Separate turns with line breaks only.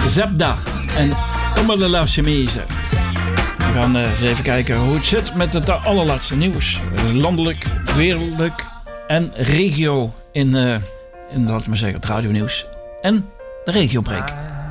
Zebda en Comme de la Chemise. We gaan eens even kijken hoe het zit met het allerlaatste nieuws. Landelijk, wereldlijk en regio in laten we zeggen, het radionieuws en de regiobreak.